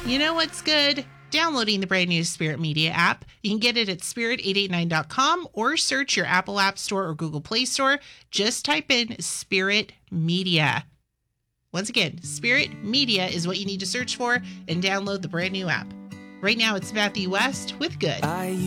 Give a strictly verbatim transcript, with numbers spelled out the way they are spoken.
You know what's good? Downloading the brand new Spirit Media app. You can get it at spirit eight eight nine dot com or search your Apple App Store or Google Play Store. Just type in Spirit Media. Once again, Spirit Media is what you need to search for and download the brand new app. Right now, it's Matthew West with Good. I